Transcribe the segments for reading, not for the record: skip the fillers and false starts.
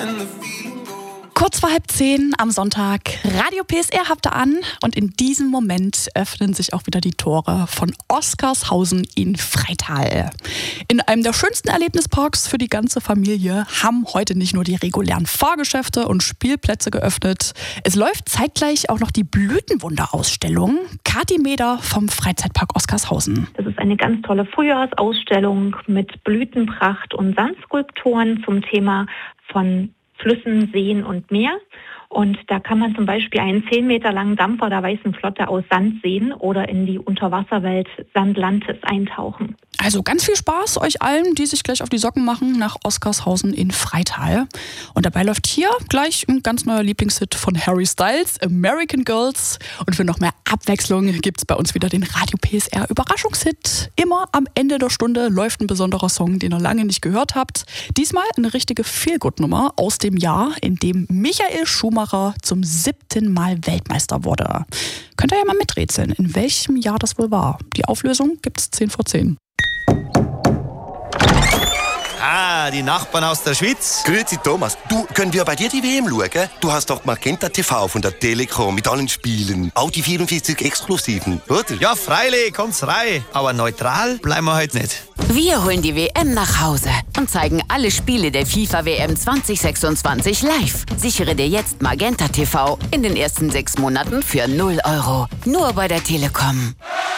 Kurz vor 9:30 am Sonntag, Radio PSR habt ihr an und in diesem Moment öffnen sich auch wieder die Tore von Oskarshausen in Freital. In einem der schönsten Erlebnisparks für die ganze Familie haben heute nicht nur die regulären Fahrgeschäfte und Spielplätze geöffnet, es läuft zeitgleich auch noch die Blütenwunder-Ausstellung. Kathi Meder vom Freizeitpark Oskarshausen. Das ist eine ganz tolle Frühjahrsausstellung mit Blütenpracht und Sandskulpturen zum Thema von Flüssen, Seen und Meer. Und da kann man zum Beispiel einen 10 Meter langen Dampfer der Weißen Flotte aus Sand sehen oder in die Unterwasserwelt Sandlantis eintauchen. Also ganz viel Spaß euch allen, die sich gleich auf die Socken machen nach Oskarshausen in Freital. Und dabei läuft hier gleich ein ganz neuer Lieblingshit von Harry Styles, American Girls. Und für noch mehr Abwechslung gibt's bei uns wieder den Radio PSR Überraschungshit. Immer am Ende der Stunde läuft ein besonderer Song, den ihr lange nicht gehört habt. Diesmal eine richtige Feelgood-Nummer aus dem Jahr, in dem Michael Schumacher zum 7. Mal Weltmeister wurde. Könnt ihr ja mal miträtseln, in welchem Jahr das wohl war. Die Auflösung gibt's 10:10. Ah, die Nachbarn aus der Schweiz. Grüezi Thomas, du, können wir bei dir die WM schauen? Du hast doch Magenta TV von der Telekom mit allen Spielen. Auch die 44 Exklusiven, oder? Ja, freilich, kommt's rein. Aber neutral bleiben wir heute nicht. Wir holen die WM nach Hause und zeigen alle Spiele der FIFA-WM 2026 live. Sichere dir jetzt Magenta TV in den ersten 6 Monaten für 0 €. Nur bei der Telekom.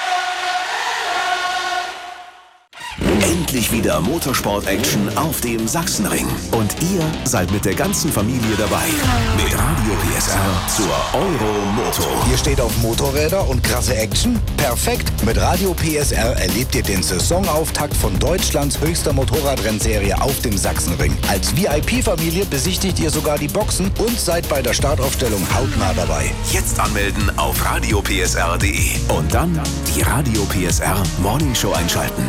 Endlich wieder Motorsport-Action auf dem Sachsenring. Und ihr seid mit der ganzen Familie dabei. Mit Radio PSR zur Euromoto. Ihr steht auf Motorräder und krasse Action? Perfekt! Mit Radio PSR erlebt ihr den Saisonauftakt von Deutschlands höchster Motorradrennserie auf dem Sachsenring. Als VIP-Familie besichtigt ihr sogar die Boxen und seid bei der Startaufstellung hautnah dabei. Jetzt anmelden auf radiopsr.de. Und dann die Radio PSR Morning Show einschalten.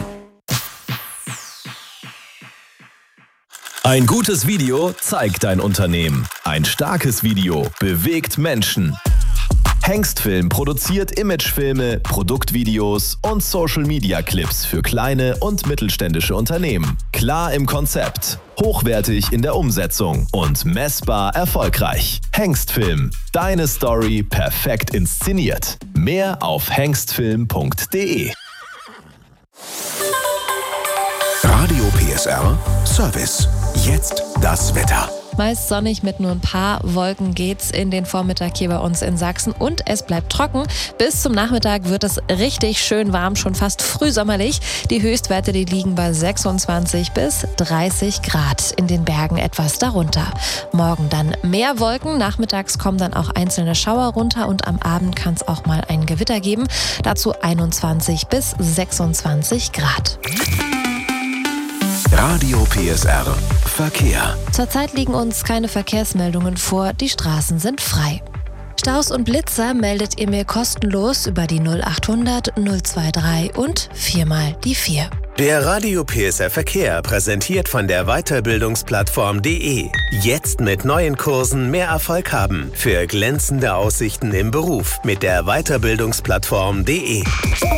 Ein gutes Video zeigt dein Unternehmen. Ein starkes Video bewegt Menschen. Hengstfilm produziert Imagefilme, Produktvideos und Social-Media-Clips für kleine und mittelständische Unternehmen. Klar im Konzept, hochwertig in der Umsetzung und messbar erfolgreich. Hengstfilm, deine Story perfekt inszeniert. Mehr auf hengstfilm.de. Radio PSR Service. Jetzt das Wetter. Meist sonnig mit nur ein paar Wolken geht's in den Vormittag hier bei uns in Sachsen und es bleibt trocken. Bis zum Nachmittag wird es richtig schön warm, schon fast frühsommerlich. Die Höchstwerte, die liegen bei 26 bis 30 Grad, in den Bergen etwas darunter. Morgen dann mehr Wolken, nachmittags kommen dann auch einzelne Schauer runter und am Abend kann es auch mal ein Gewitter geben. Dazu 21 bis 26 Grad. Radio PSR Verkehr. Zurzeit liegen uns keine Verkehrsmeldungen vor, die Straßen sind frei. Staus und Blitzer meldet ihr mir kostenlos über die 0800 023 und 4 die 4. Der Radio PSR Verkehr präsentiert von der Weiterbildungsplattform.de. Jetzt mit neuen Kursen mehr Erfolg haben. Für glänzende Aussichten im Beruf mit der Weiterbildungsplattform.de.